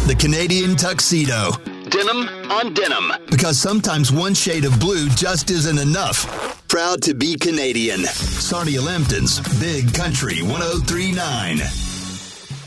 The Canadian tuxedo. Denim on denim. Because sometimes one shade of blue just isn't enough. Proud to be Canadian. Sarnia Lambton's Big Country 103.9.